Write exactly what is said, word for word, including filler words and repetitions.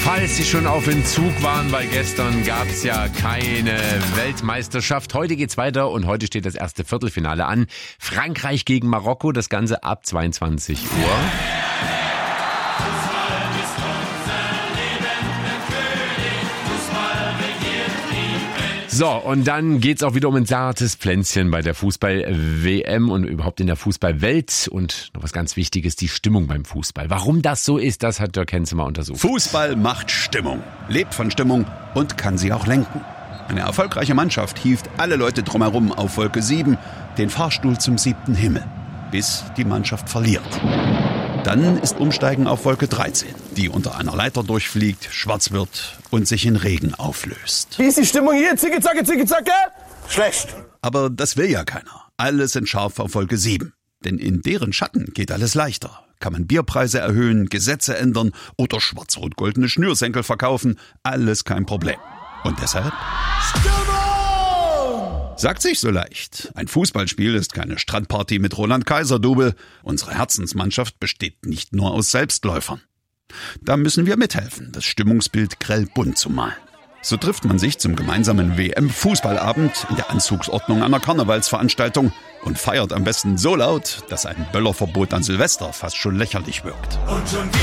Falls Sie schon auf Entzug waren, weil gestern gab es ja keine Weltmeisterschaft. Heute geht's weiter und heute steht das erste Viertelfinale an. Frankreich gegen Marokko, das Ganze ab zweiundzwanzig Uhr. So, und dann geht's auch wieder um ein zartes Pflänzchen bei der Fußball-W M und überhaupt in der Fußballwelt. Und noch was ganz Wichtiges, die Stimmung beim Fußball. Warum das so ist, das hat Dirk Henze mal untersucht. Fußball macht Stimmung, lebt von Stimmung und kann sie auch lenken. Eine erfolgreiche Mannschaft hieft alle Leute drumherum auf Wolke sieben, den Fahrstuhl zum siebten Himmel, bis die Mannschaft verliert. Dann ist Umsteigen auf Wolke dreizehn, die unter einer Leiter durchfliegt, schwarz wird und sich in Regen auflöst. Wie ist die Stimmung hier? Zicke, zacke, zicke, zacke? Schlecht. Aber das will ja keiner. Alle sind scharf auf Wolke sieben. Denn in deren Schatten geht alles leichter. Kann man Bierpreise erhöhen, Gesetze ändern oder schwarz-rot-goldene Schnürsenkel verkaufen. Alles kein Problem. Und deshalb... Stimmung! Sagt sich so leicht. Ein Fußballspiel ist keine Strandparty mit Roland Kaiser-Double. Unsere Herzensmannschaft besteht nicht nur aus Selbstläufern. Da müssen wir mithelfen, das Stimmungsbild grell bunt zu malen. So trifft man sich zum gemeinsamen W M-Fußballabend in der Anzugsordnung einer Karnevalsveranstaltung und feiert am besten so laut, dass ein Böllerverbot an Silvester fast schon lächerlich wirkt. Und schon